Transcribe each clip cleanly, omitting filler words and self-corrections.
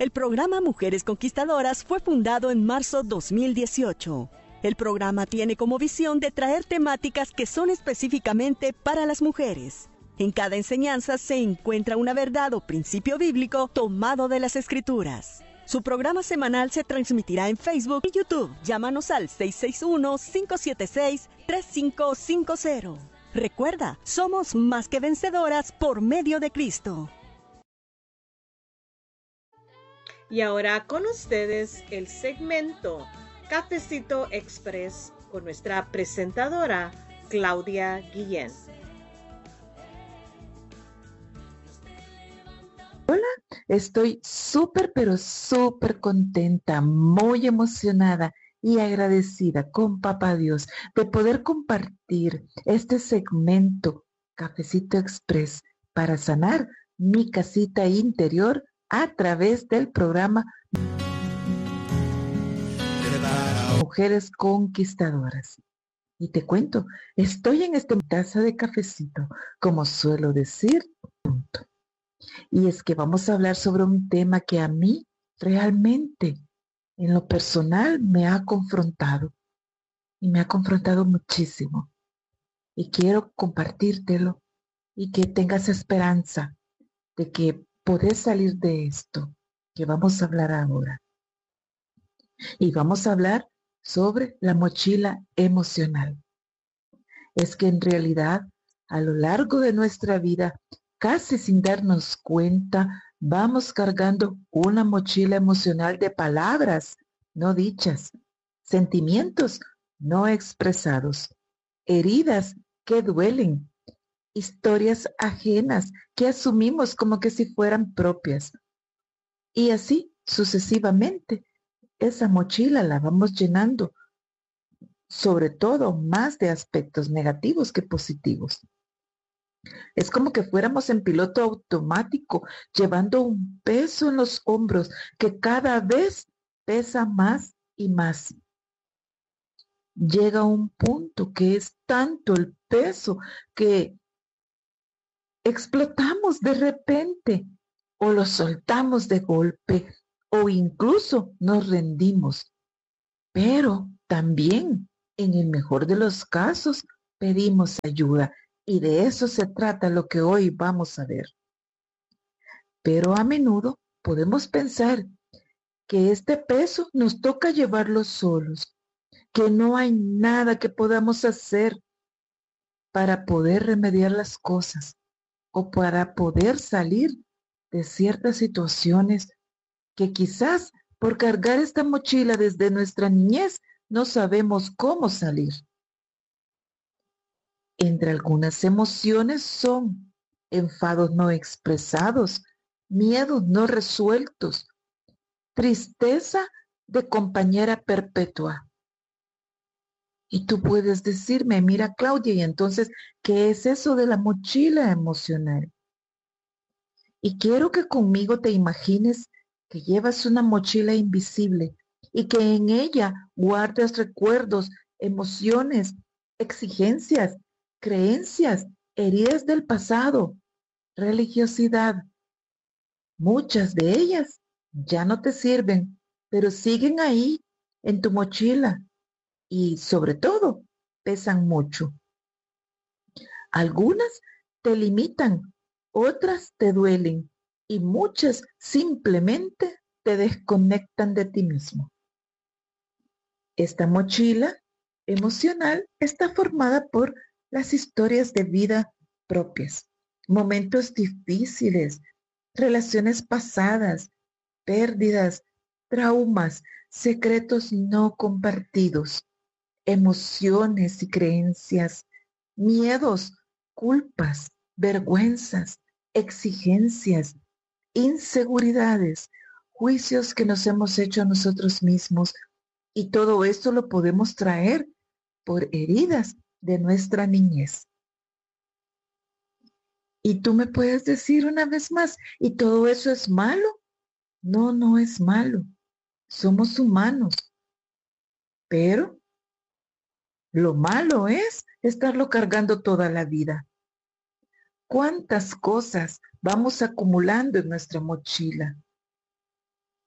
El programa Mujeres Conquistadoras fue fundado en marzo 2018. El programa tiene como visión de traer temáticas que son específicamente para las mujeres. En cada enseñanza se encuentra una verdad o principio bíblico tomado de las Escrituras. Su programa semanal se transmitirá en Facebook y YouTube. Llámanos al 661-576-3550. Recuerda, somos más que vencedoras por medio de Cristo. Y ahora con ustedes el segmento Cafecito Express con nuestra presentadora Claudia Guillén. Hola, estoy pero súper contenta, muy emocionada y agradecida con Papá Dios de poder compartir este segmento Cafecito Express para sanar mi casita interior a través del programa Mujeres Conquistadoras. Y te cuento, estoy en esta taza de cafecito, como suelo decir, y es que vamos a hablar sobre un tema que a mí realmente, en lo personal, me ha confrontado. Y me ha confrontado muchísimo. Y quiero compartírtelo y que tengas esperanza de que podés salir de esto que vamos a hablar ahora. Y vamos a hablar sobre la mochila emocional. Es que en realidad, a lo largo de nuestra vida, casi sin darnos cuenta, vamos cargando una mochila emocional de palabras no dichas, sentimientos no expresados, heridas que duelen, historias ajenas que asumimos como que si fueran propias. Y así sucesivamente, esa mochila la vamos llenando, sobre todo más de aspectos negativos que positivos. Es como que fuéramos en piloto automático, llevando un peso en los hombros que cada vez pesa más y más. Llega un punto que es tanto el peso que explotamos de repente o lo soltamos de golpe o incluso nos rendimos. Pero también, en el mejor de los casos, pedimos ayuda. Y de eso se trata lo que hoy vamos a ver. Pero a menudo podemos pensar que este peso nos toca llevarlo solos, que no hay nada que podamos hacer para poder remediar las cosas o para poder salir de ciertas situaciones que quizás por cargar esta mochila desde nuestra niñez no sabemos cómo salir. Entre algunas emociones son enfados no expresados, miedos no resueltos, tristeza de compañera perpetua. Y tú puedes decirme, mira Claudia, y entonces, ¿qué es eso de la mochila emocional? Y quiero que conmigo te imagines que llevas una mochila invisible y que en ella guardas recuerdos, emociones, exigencias, creencias, heridas del pasado, religiosidad. Muchas de ellas ya no te sirven, pero siguen ahí en tu mochila y sobre todo pesan mucho. Algunas te limitan, otras te duelen y muchas simplemente te desconectan de ti mismo. Esta mochila emocional está formada por las historias de vida propias, momentos difíciles, relaciones pasadas, pérdidas, traumas, secretos no compartidos, emociones y creencias, miedos, culpas, vergüenzas, exigencias, inseguridades, juicios que nos hemos hecho a nosotros mismos, y todo esto lo podemos traer por heridas de nuestra niñez. Y tú me puedes decir una vez más, ¿y todo eso es malo? No, no es malo. Somos humanos. Pero lo malo es estarlo cargando toda la vida. ¿Cuántas cosas vamos acumulando en nuestra mochila?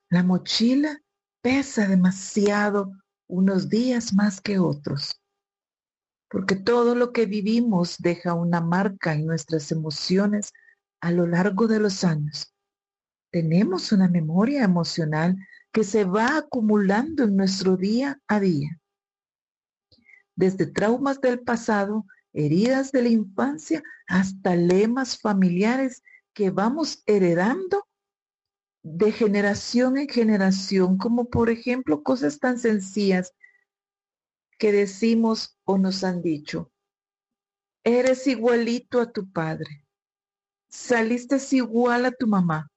La mochila pesa demasiado unos días más que otros, porque todo lo que vivimos deja una marca en nuestras emociones a lo largo de los años. Tenemos una memoria emocional que se va acumulando en nuestro día a día. Desde traumas del pasado, heridas de la infancia, hasta lemas familiares que vamos heredando de generación en generación, como por ejemplo cosas tan sencillas que decimos o nos han dicho. Eres igualito a tu padre. Saliste igual a tu mamá.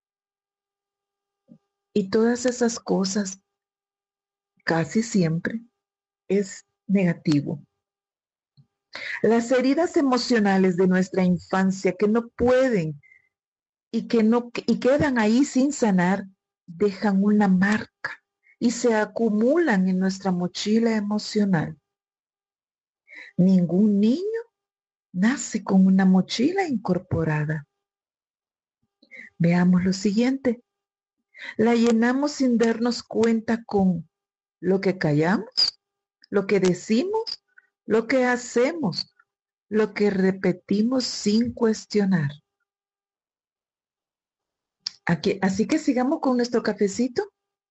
Y todas esas cosas casi siempre es negativo. Las heridas emocionales de nuestra infancia que no pueden y quedan ahí sin sanar, dejan una marca y se acumulan en nuestra mochila emocional. Ningún niño nace con una mochila incorporada. Veamos lo siguiente. La llenamos sin darnos cuenta con lo que callamos, lo que decimos, lo que hacemos, lo que repetimos sin cuestionar. Así que sigamos con nuestro cafecito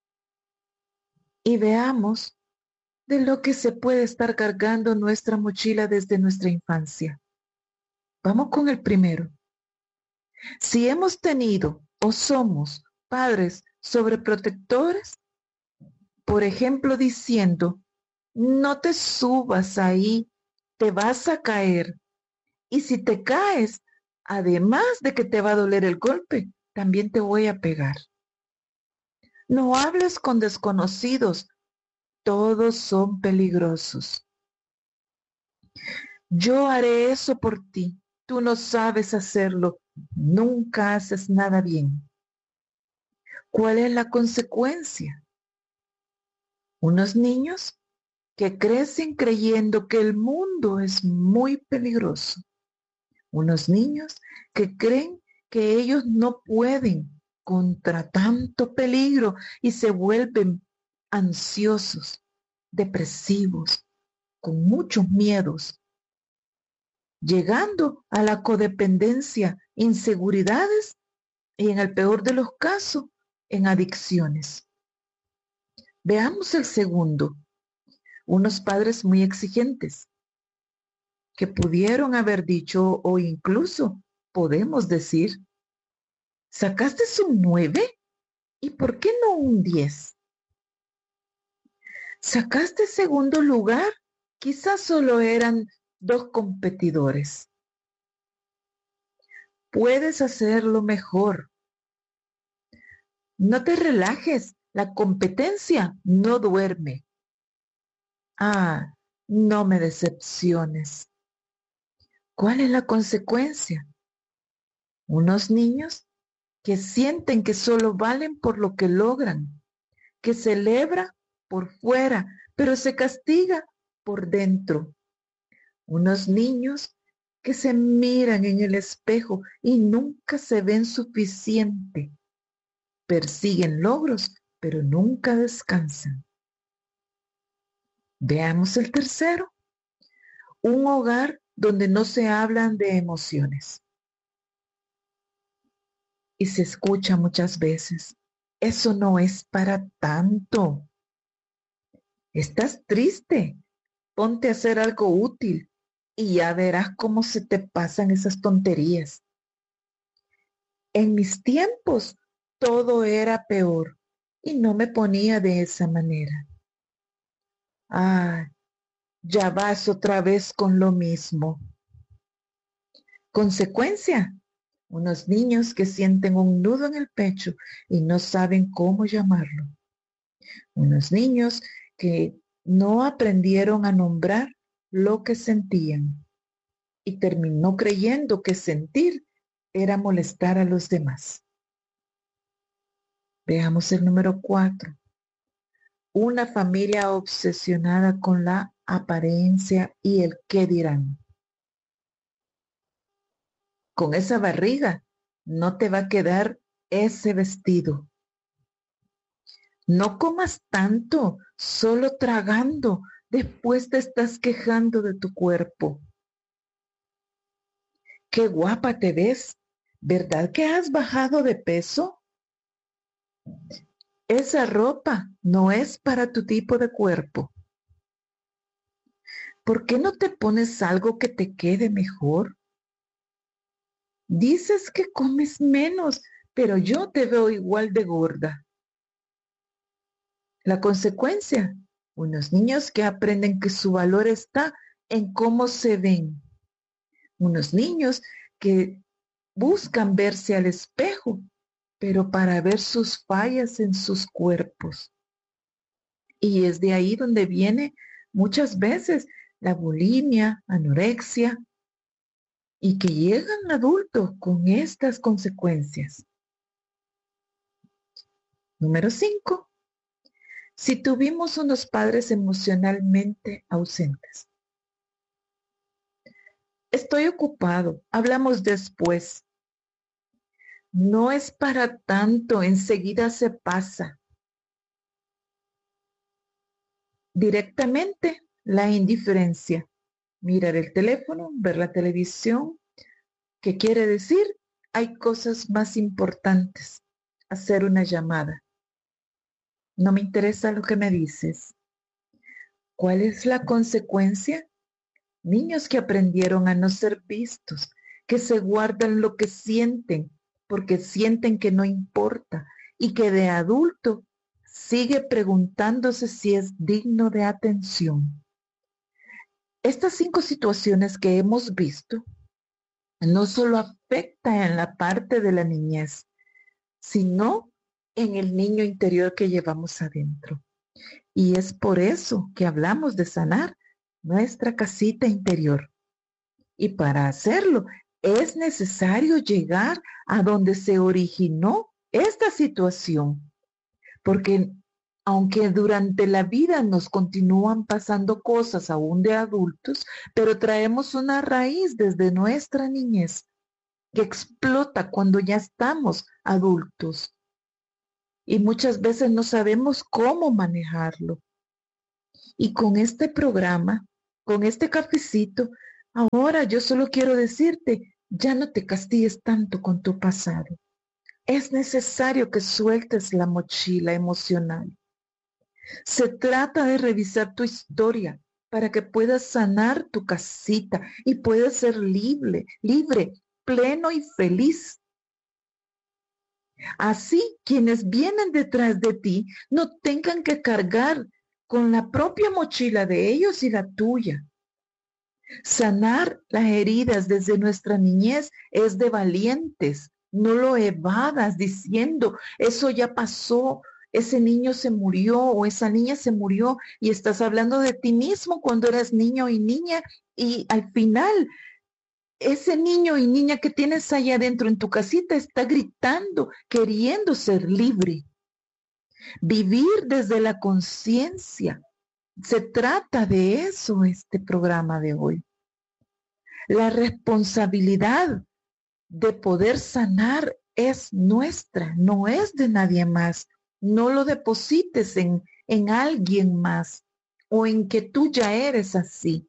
y veamos de lo que se puede estar cargando nuestra mochila desde nuestra infancia. Vamos con el primero. Si hemos tenido o somos padres sobreprotectores, por ejemplo, diciendo, no te subas ahí, te vas a caer. Y si te caes, además de que te va a doler el golpe, también te voy a pegar. No hables con desconocidos, todos son peligrosos. Yo haré eso por ti, tú no sabes hacerlo, nunca haces nada bien. ¿Cuál es la consecuencia? Unos niños que crecen creyendo que el mundo es muy peligroso. Unos niños que creen que ellos no pueden contra tanto peligro y se vuelven ansiosos, depresivos, con muchos miedos, llegando a la codependencia, inseguridades y en el peor de los casos, en adicciones. Veamos el segundo. Unos padres muy exigentes que pudieron haber dicho o incluso podemos decir, ¿sacaste un 9? ¿Y por qué no un 10? ¿Sacaste segundo lugar? Quizás solo eran 2 competidores. Puedes hacerlo mejor. No te relajes, la competencia no duerme. Ah, no me decepciones. ¿Cuál es la consecuencia? Unos niños que sienten que solo valen por lo que logran, que celebra por fuera, pero se castiga por dentro. Unos niños que se miran en el espejo y nunca se ven suficiente. Persiguen logros, pero nunca descansan. Veamos el tercero. Un hogar donde no se hablan de emociones. Y se escucha muchas veces, eso no es para tanto. Estás triste, ponte a hacer algo útil y ya verás cómo se te pasan esas tonterías. En mis tiempos todo era peor y no me ponía de esa manera. Ah, ya vas otra vez con lo mismo. Consecuencia, unos niños que sienten un nudo en el pecho y no saben cómo llamarlo. Unos niños que no aprendieron a nombrar lo que sentían y terminó creyendo que sentir era molestar a los demás. Veamos el número 4. Una familia obsesionada con la apariencia y el qué dirán. Con esa barriga no te va a quedar ese vestido. No comas tanto, solo tragando. Después te estás quejando de tu cuerpo. Qué guapa te ves. ¿Verdad que has bajado de peso? Esa ropa no es para tu tipo de cuerpo. ¿Por qué no te pones algo que te quede mejor? Dices que comes menos, pero yo te veo igual de gorda. La consecuencia, unos niños que aprenden que su valor está en cómo se ven. Unos niños que buscan verse al espejo, pero para ver sus fallas en sus cuerpos. Y es de ahí donde viene muchas veces la bulimia, anorexia, y que llegan adultos con estas consecuencias. Número 5. Si tuvimos unos padres emocionalmente ausentes. Estoy ocupado, hablamos después. No es para tanto, enseguida se pasa. Directamente la indiferencia. Mirar el teléfono, ver la televisión. ¿Qué quiere decir? Hay cosas más importantes. Hacer una llamada. No me interesa lo que me dices. ¿Cuál es la consecuencia? Niños que aprendieron a no ser vistos, que se guardan lo que sienten, porque sienten que no importa, y que de adulto sigue preguntándose si es digno de atención. Estas 5 situaciones que hemos visto no solo afectan en la parte de la niñez, sino en el niño interior que llevamos adentro. Y es por eso que hablamos de sanar nuestra casita interior. Y para hacerlo es necesario llegar a donde se originó esta situación. Porque aunque durante la vida nos continúan pasando cosas aún de adultos, pero traemos una raíz desde nuestra niñez que explota cuando ya estamos adultos. Y muchas veces no sabemos cómo manejarlo. Y con este programa, con este cafecito, ahora yo solo quiero decirte, ya no te castigues tanto con tu pasado. Es necesario que sueltes la mochila emocional. Se trata de revisar tu historia para que puedas sanar tu casita y puedas ser libre, pleno y feliz. Así, quienes vienen detrás de ti no tengan que cargar con la propia mochila de ellos y la tuya. Sanar las heridas desde nuestra niñez es de valientes. No lo evadas diciendo, eso ya pasó, ese niño se murió o esa niña se murió y estás hablando de ti mismo cuando eras niño y niña y al final ese niño y niña que tienes allá adentro en tu casita está gritando, queriendo ser libre. Vivir desde la conciencia. Se trata de eso este programa de hoy. La responsabilidad de poder sanar es nuestra, no es de nadie más. No lo deposites en alguien más o en que tú ya eres así.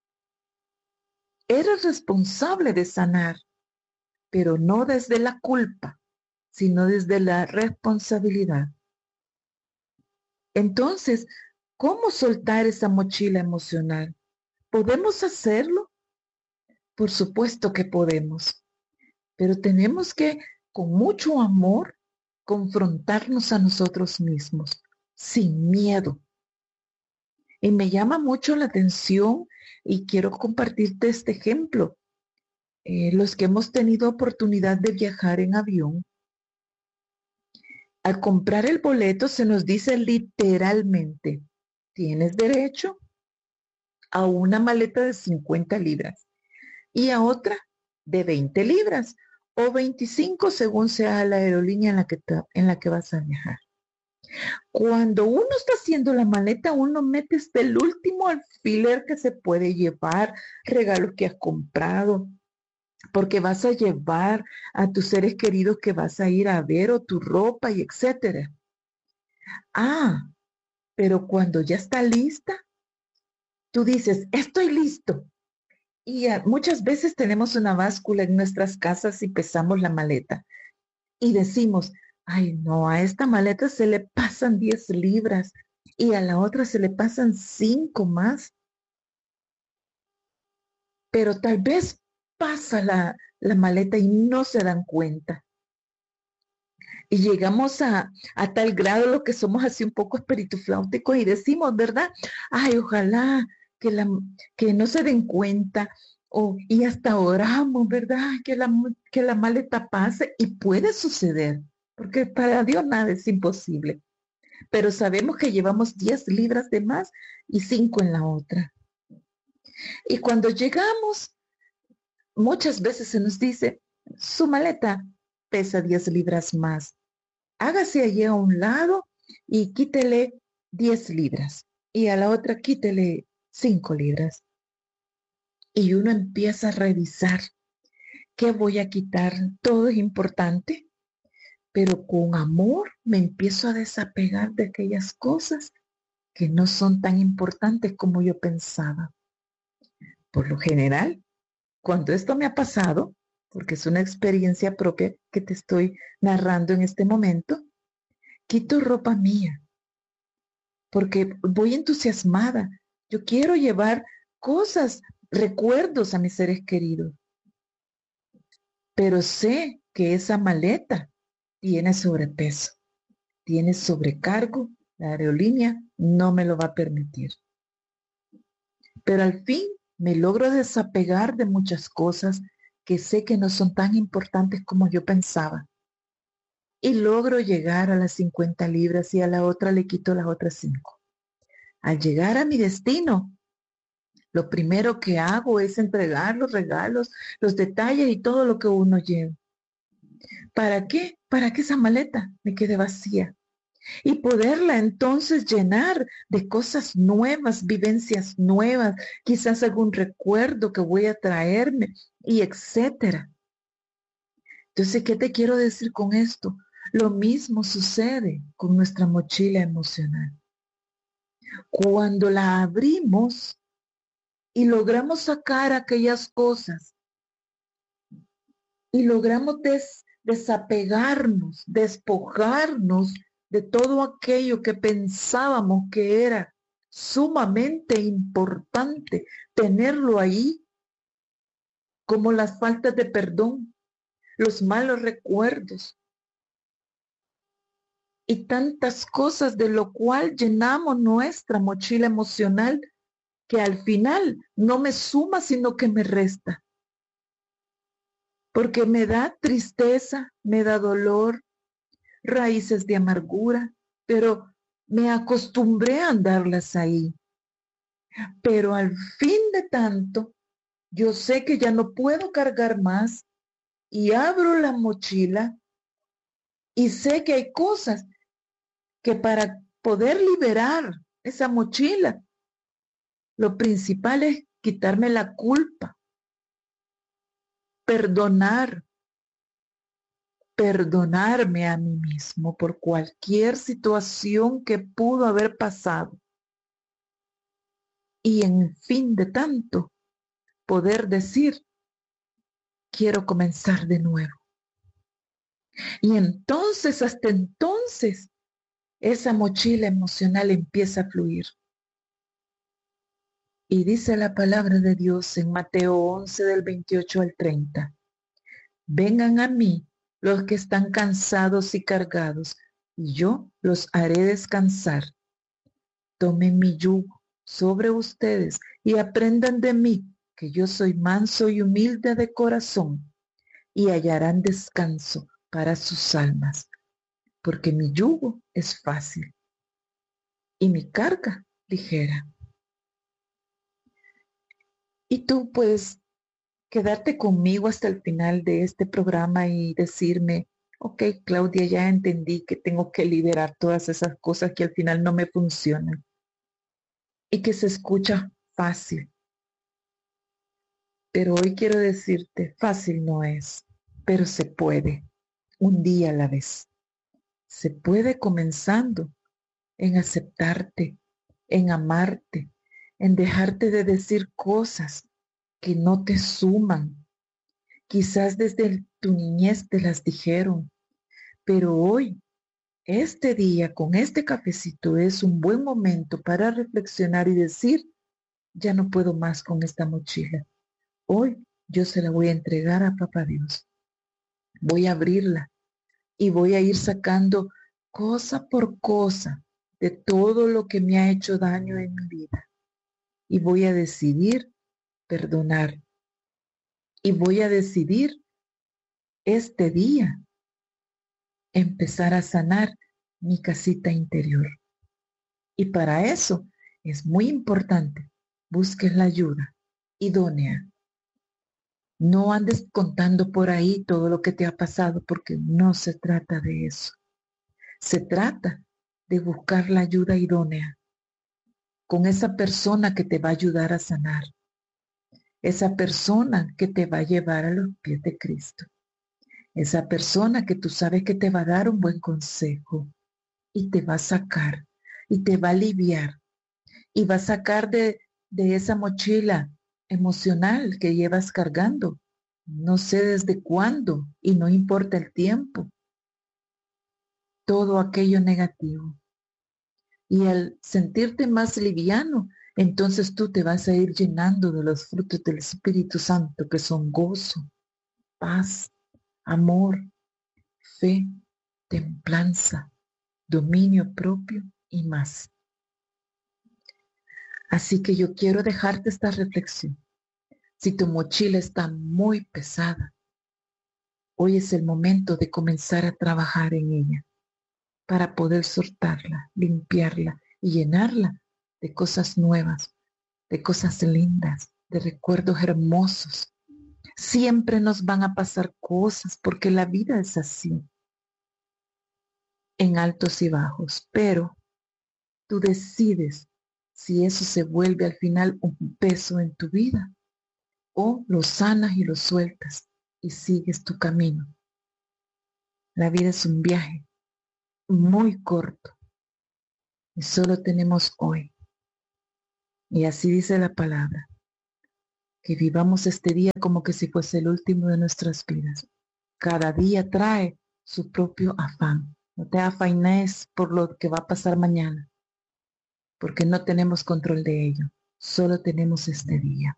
Eres responsable de sanar, pero no desde la culpa, sino desde la responsabilidad. Entonces, ¿cómo soltar esa mochila emocional? ¿Podemos hacerlo? Por supuesto que podemos, pero tenemos que, con mucho amor, confrontarnos a nosotros mismos, sin miedo. Y me llama mucho la atención y quiero compartirte este ejemplo. Los que hemos tenido oportunidad de viajar en avión, al comprar el boleto se nos dice literalmente, tienes derecho a una maleta de 50 libras y a otra de 20 libras o 25 según sea la aerolínea en la que vas a viajar. Cuando uno está haciendo la maleta, uno mete hasta el último alfiler que se puede llevar, regalos que has comprado, porque vas a llevar a tus seres queridos que vas a ir a ver o tu ropa y etcétera. Ah, pero cuando ya está lista, tú dices, estoy listo. Y muchas veces tenemos una báscula en nuestras casas y pesamos la maleta. Y decimos, ay no, a esta maleta se le pasan 10 libras y a la otra se le pasan 5 más. Pero tal vez pasa la maleta y no se dan cuenta. Y llegamos a tal grado lo que somos así un poco espiritufláuticos y decimos, ¿verdad? Ay, ojalá que, que no se den cuenta. Y hasta oramos, ¿verdad? Que la maleta pase y puede suceder, porque para Dios nada es imposible. Pero sabemos que llevamos 10 libras de más y 5 en la otra. Y cuando llegamos, muchas veces se nos dice, su maleta pesa 10 libras más. Hágase allí a un lado y quítele 10 libras. Y a la otra quítele 5 libras. Y uno empieza a revisar qué voy a quitar. Todo es importante, pero con amor me empiezo a desapegar de aquellas cosas que no son tan importantes como yo pensaba. Por lo general, cuando esto me ha pasado, porque es una experiencia propia que te estoy narrando en este momento, quito ropa mía, porque voy entusiasmada. Yo quiero llevar cosas, recuerdos a mis seres queridos, pero sé que esa maleta tiene sobrepeso, tiene sobrecargo, la aerolínea no me lo va a permitir. Pero al fin me logro desapegar de muchas cosas que sé que no son tan importantes como yo pensaba. Y logro llegar a las 50 libras y a la otra le quito las otras 5. Al llegar a mi destino, lo primero que hago es entregar los regalos, los detalles y todo lo que uno lleva. ¿Para qué? Para que esa maleta me quede vacía y poderla entonces llenar de cosas nuevas, vivencias nuevas, quizás algún recuerdo que voy a traerme y etcétera. Entonces, ¿qué te quiero decir con esto? Lo mismo sucede con nuestra mochila emocional. Cuando la abrimos y logramos sacar aquellas cosas y logramos desapegarnos, despojarnos de todo aquello que pensábamos que era sumamente importante tenerlo ahí, como las faltas de perdón, los malos recuerdos y tantas cosas de lo cual llenamos nuestra mochila emocional que al final no me suma, sino que me resta. Porque me da tristeza, me da dolor, raíces de amargura, pero me acostumbré a andarlas ahí. Pero al fin de tanto, yo sé que ya no puedo cargar más y abro la mochila y sé que hay cosas que para poder liberar esa mochila, lo principal es quitarme la culpa, perdonarme a mí mismo por cualquier situación que pudo haber pasado. Y en fin de tanto, poder decir, quiero comenzar de nuevo. Y entonces, hasta entonces, esa mochila emocional empieza a fluir. Y dice la palabra de Dios en Mateo 11 del 28 al 30. Vengan a mí los que están cansados y cargados, y yo los haré descansar. Tomen mi yugo sobre ustedes y aprendan de mí, que yo soy manso y humilde de corazón, y hallarán descanso para sus almas, porque mi yugo es fácil y mi carga ligera. Y tú puedes quedarte conmigo hasta el final de este programa y decirme, ok, Claudia, ya entendí que tengo que liberar todas esas cosas que al final no me funcionan y que se escucha fácil. Pero hoy quiero decirte, fácil no es, pero se puede, un día a la vez. Se puede comenzando en aceptarte, en amarte, en dejarte de decir cosas que no te suman. Quizás desde tu niñez te las dijeron, pero hoy, este día, con este cafecito, es un buen momento para reflexionar y decir, ya no puedo más con esta mochila. Hoy yo se la voy a entregar a Papá Dios. Voy a abrirla y voy a ir sacando cosa por cosa de todo lo que me ha hecho daño en mi vida. Y voy a decidir perdonar. Y voy a decidir este día empezar a sanar mi casita interior. Y para eso es muy importante, busques la ayuda idónea. No andes contando por ahí todo lo que te ha pasado porque no se trata de eso. Se trata de buscar la ayuda idónea con esa persona que te va a ayudar a sanar, esa persona que te va a llevar a los pies de Cristo, esa persona que tú sabes que te va a dar un buen consejo y te va a sacar y te va a aliviar y va a sacar de esa mochila emocional que llevas cargando. No sé desde cuándo y no importa el tiempo. Todo aquello negativo. Y al sentirte más liviano, entonces tú te vas a ir llenando de los frutos del Espíritu Santo, que son gozo, paz, amor, fe, templanza, dominio propio y más. Así que yo quiero dejarte esta reflexión. Si tu mochila está muy pesada, hoy es el momento de comenzar a trabajar en ella para poder soltarla, limpiarla y llenarla de cosas nuevas, de cosas lindas, de recuerdos hermosos. Siempre nos van a pasar cosas porque la vida es así, en altos y bajos, pero tú decides si eso se vuelve al final un peso en tu vida o lo sanas y lo sueltas y sigues tu camino. La vida es un viaje muy corto y solo tenemos hoy. Y así dice la palabra, que vivamos este día como que si fuese el último de nuestras vidas. Cada día trae su propio afán. No te afanes por lo que va a pasar mañana, porque no tenemos control de ello. Solo tenemos este día.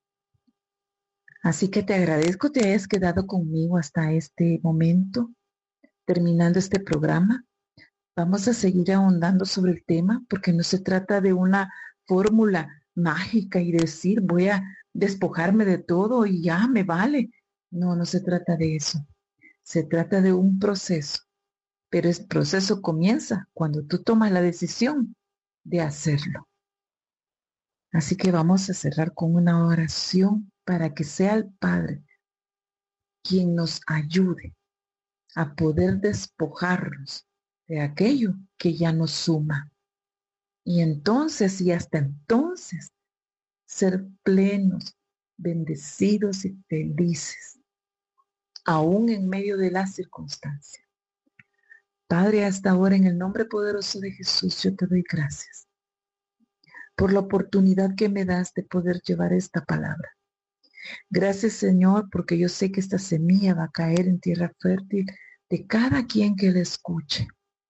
Así que te agradezco que te hayas quedado conmigo hasta este momento, terminando este programa. Vamos a seguir ahondando sobre el tema porque no se trata de una fórmula mágica y decir voy a despojarme de todo y ya me vale. No, no se trata de eso. Se trata de un proceso, pero el proceso comienza cuando tú tomas la decisión de hacerlo. Así que vamos a cerrar con una oración para que sea el Padre quien nos ayude a poder despojarnos de aquello que ya nos suma. Y entonces y hasta entonces ser plenos, bendecidos y felices, aún en medio de las circunstancias. Padre, hasta ahora en el nombre poderoso de Jesús yo te doy gracias por la oportunidad que me das de poder llevar esta palabra. Gracias, Señor, porque yo sé que esta semilla va a caer en tierra fértil de cada quien que la escuche.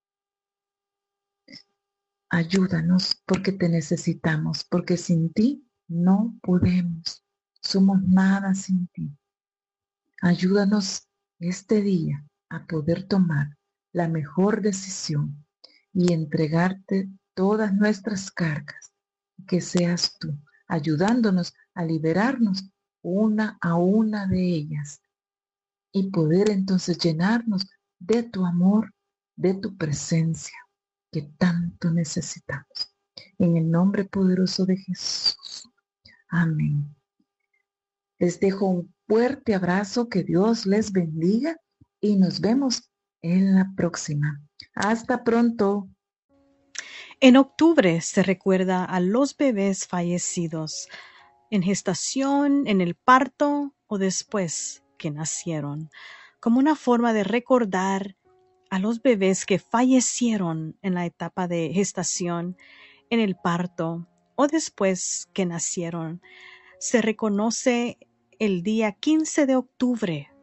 Ayúdanos porque te necesitamos, porque sin ti no podemos. Somos nada sin ti. Ayúdanos este día a poder tomar la mejor decisión y entregarte todas nuestras cargas. Que seas tú ayudándonos a liberarnos una a una de ellas y poder entonces llenarnos de tu amor, de tu presencia que tanto necesitamos. En el nombre poderoso de Jesús. Amén. Les dejo un fuerte abrazo, que Dios les bendiga y nos vemos en la próxima. Hasta pronto. En octubre se recuerda a los bebés fallecidos en gestación, en el parto o después que nacieron, como una forma de recordar a los bebés que fallecieron en la etapa de gestación, en el parto o después que nacieron. Se reconoce el día 15 de octubre.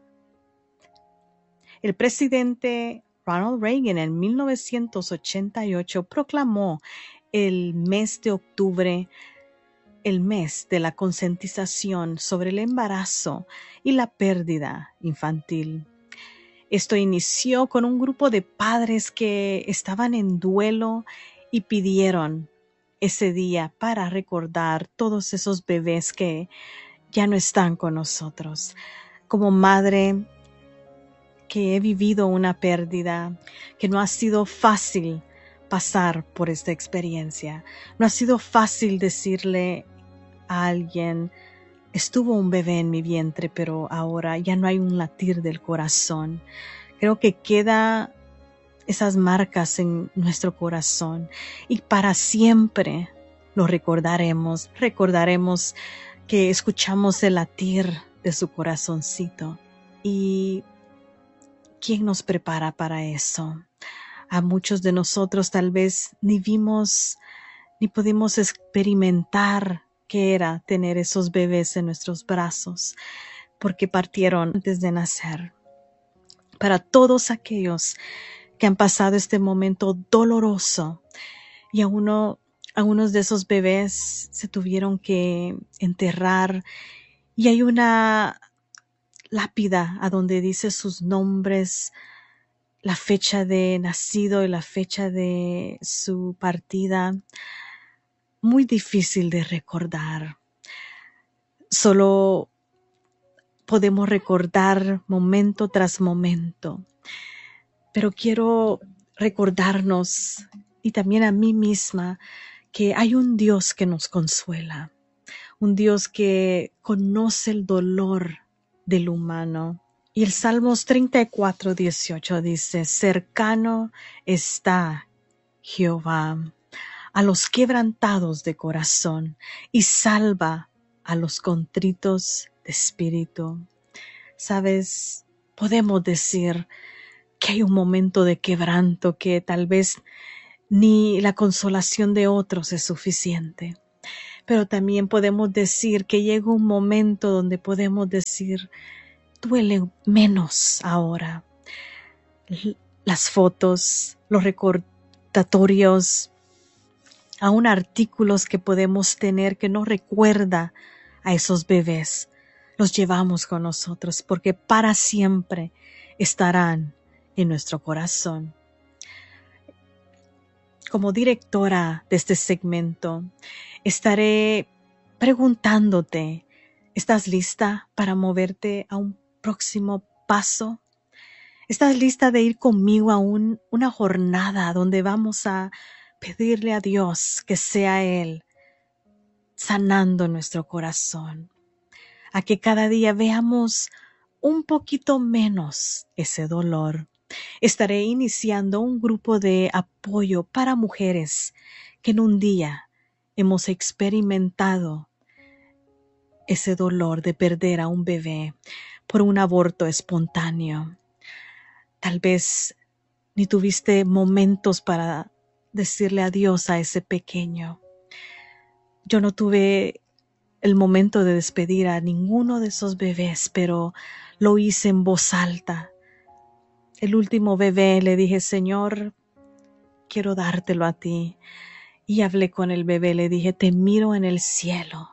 El presidente Ronald Reagan en 1988 proclamó el mes de octubre el mes de la concientización sobre el embarazo y la pérdida infantil. Esto inició con un grupo de padres que estaban en duelo y pidieron ese día para recordar todos esos bebés que ya no están con nosotros. Como madre que he vivido una pérdida, que no ha sido fácil pasar por esta experiencia. No ha sido fácil decirle a alguien, estuvo un bebé en mi vientre, pero ahora ya no hay un latir del corazón. Creo que queda esas marcas en nuestro corazón y para siempre lo recordaremos. Recordaremos que escuchamos el latir de su corazoncito. ¿Y quién nos prepara para eso? A muchos de nosotros tal vez ni vimos ni pudimos experimentar qué era tener esos bebés en nuestros brazos, porque partieron antes de nacer. Para todos aquellos que han pasado este momento doloroso y algunos de esos bebés se tuvieron que enterrar y hay una lápida a donde dice sus nombres, la fecha de nacido y la fecha de su partida. Muy difícil de recordar. Solo podemos recordar momento tras momento. Pero quiero recordarnos, y también a mí misma, que hay un Dios que nos consuela. Un Dios que conoce el dolor del humano. Y el Salmos 34:18 dice, cercano está Jehová a los quebrantados de corazón y salva a los contritos de espíritu. Sabes, podemos decir que hay un momento de quebranto que tal vez ni la consolación de otros es suficiente. Pero también podemos decir que llega un momento donde podemos decir, duele menos ahora. Las fotos, los recordatorios, aún artículos que podemos tener que nos recuerda a esos bebés, los llevamos con nosotros porque para siempre estarán en nuestro corazón. Como directora de este segmento, estaré preguntándote, ¿estás lista para moverte a un próximo paso? ¿Estás lista de ir conmigo a una jornada donde vamos a pedirle a Dios que sea Él sanando nuestro corazón? A que cada día veamos un poquito menos ese dolor. Estaré iniciando un grupo de apoyo para mujeres que en un día hemos experimentado ese dolor de perder a un bebé por un aborto espontáneo. Tal vez ni tuviste momentos para decirle adiós a ese pequeño. Yo no tuve el momento de despedir a ninguno de esos bebés, pero lo hice en voz alta. El último bebé le dije, Señor, quiero dártelo a ti. Y hablé con el bebé, le dije, te miro en el cielo.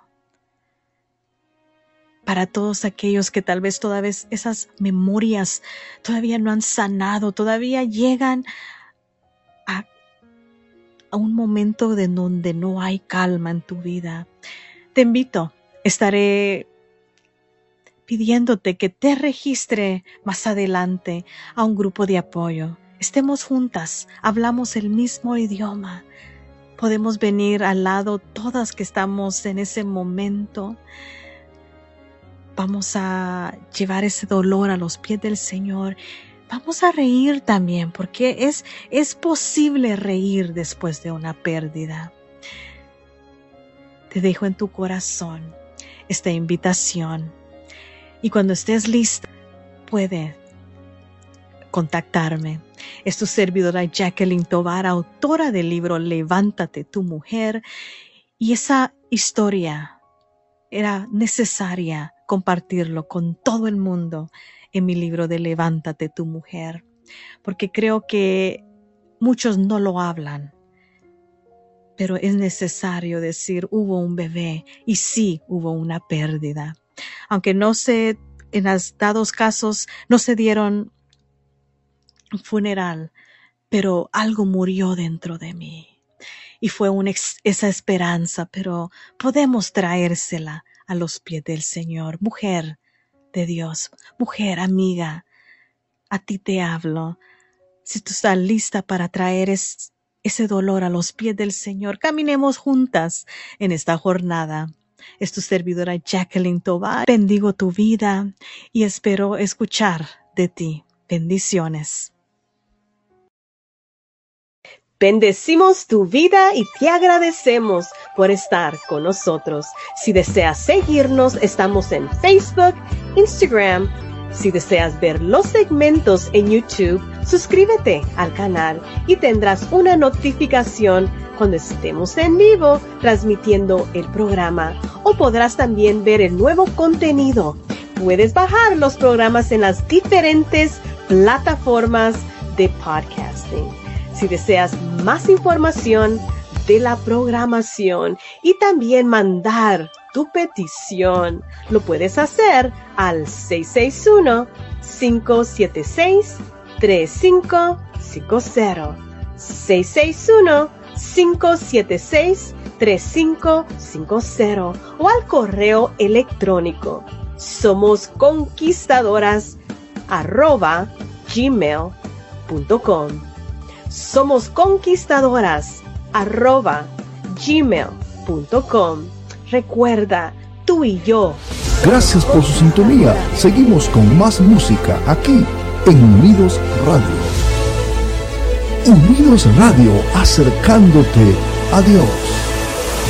Para todos aquellos que tal vez todavía esas memorias todavía no han sanado, todavía llegan a un momento de donde no hay calma en tu vida. Te invito, estaré pidiéndote que te registre más adelante a un grupo de apoyo. Estemos juntas, hablamos el mismo idioma. Podemos venir al lado todas que estamos en ese momento. Vamos a llevar ese dolor a los pies del Señor. Vamos a reír también, porque es posible reír después de una pérdida. Te dejo en tu corazón esta invitación. Y cuando estés lista, puedes contactarme. Es tu servidora Jacqueline Tovar, autora del libro Levántate tu mujer, y esa historia era necesaria compartirlo con todo el mundo en mi libro de Levántate tu mujer, porque creo que muchos no lo hablan, pero es necesario decir, hubo un bebé y sí hubo una pérdida. Aunque en los dados casos no se dieron un funeral, pero algo murió dentro de mí. Y fue esa esperanza, pero podemos traérsela a los pies del Señor. Mujer de Dios, mujer amiga, a ti te hablo. Si tú estás lista para traer ese dolor a los pies del Señor, caminemos juntas en esta jornada. Es tu servidora Jacqueline Tovar. Bendigo tu vida y espero escuchar de ti. Bendiciones. Bendecimos tu vida y te agradecemos por estar con nosotros. Si deseas seguirnos, estamos en Facebook, Instagram. Si deseas ver los segmentos en YouTube, suscríbete al canal y tendrás una notificación cuando estemos en vivo transmitiendo el programa. O podrás también ver el nuevo contenido. Puedes bajar los programas en las diferentes plataformas de podcasting. Si deseas más información de la programación y también mandar tu petición, lo puedes hacer al 661-576-3550. 661-576-3550 o al correo electrónico somosconquistadoras@gmail.com. somosconquistadoras@gmail.com. Recuerda, tú y yo. Gracias por su sintonía. Seguimos con más música aquí en Unidos Radio. Unidos Radio, acercándote a Dios.